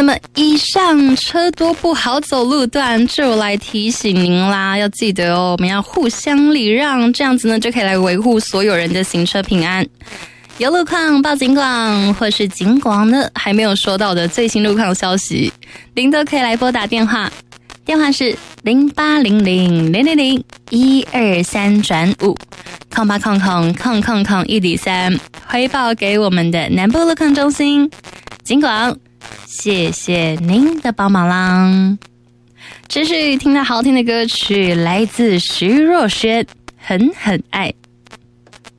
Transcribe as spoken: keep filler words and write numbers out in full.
那么以上车多不好走路段就来提醒您啦，要记得哦，我们要互相礼让，这样子呢就可以来维护所有人的行车平安。有路况报警广，或是警广呢还没有收到的最新路况消息，您都可以来拨打电话，电话是零八零零零零零一二三转五空八空空空空空一底三，回报给我们的南部路况中心警广。谢谢您的帮忙啦！持续听到好听的歌曲，来自徐若瑄，狠狠爱。